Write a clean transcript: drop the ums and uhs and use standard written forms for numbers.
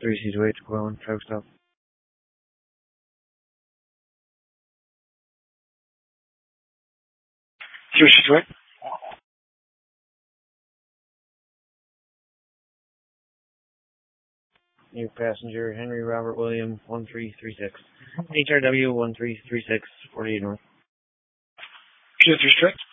3C28, Gwilyn, traffic stop. 3C28. New passenger, Henry Robert William, 1336. HRW 1336, 48 North. 2 3 strict.